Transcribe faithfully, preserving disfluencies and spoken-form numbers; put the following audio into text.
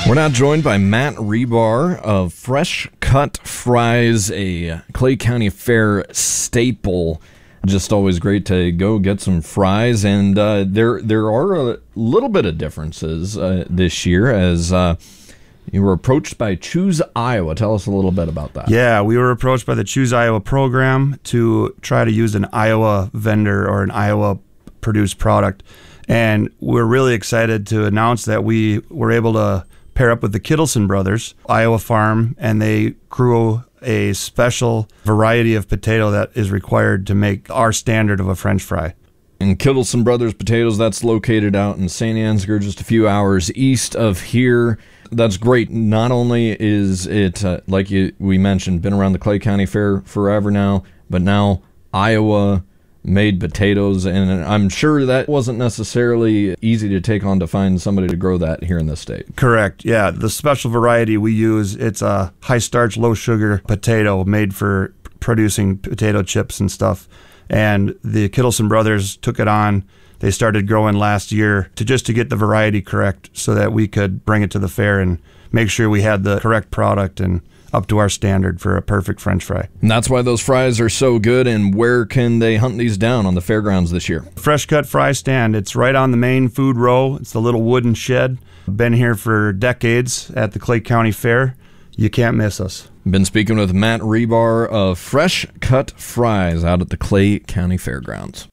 We're now joined by Matt Rebar of Fresh Cut Fries, a Clay County Fair staple. Just always great to go get some fries, and uh, there there are a little bit of differences uh, this year as uh, you were approached by Choose Iowa. Tell us a little bit about that. Yeah, we were approached by the Choose Iowa program to try to use an Iowa vendor or an Iowa-produced product, and we're really excited to announce that we were able to pair up with the Kittleson Brothers, Iowa farm, and they grew a special variety of potato that is required to make our standard of a French fry. And Kittleson Brothers Potatoes, that's located out in Saint Ansgar, just a few hours east of here. That's great. Not only is it, uh, like you, we mentioned, been around the Clay County Fair forever now, but now Iowa made potatoes, and I'm sure that wasn't necessarily easy to take on to find somebody to grow that here in the state. Correct. Yeah, the special variety we use, it's a high starch, low sugar potato made for producing potato chips and stuff. And the Kittleson Brothers took it on. They started growing last year to just to get the variety correct so that we could bring it to the fair and make sure we had the correct product and up to our standard for a perfect French fry. And that's why those fries are so good. And where can they hunt these down on the fairgrounds this year? Fresh Cut Fry Stand. It's right on the main food row. It's the little wooden shed. Been here for decades at the Clay County Fair. You can't miss us. Been speaking with Matt Rebar of Fresh Cut Fries out at the Clay County Fairgrounds.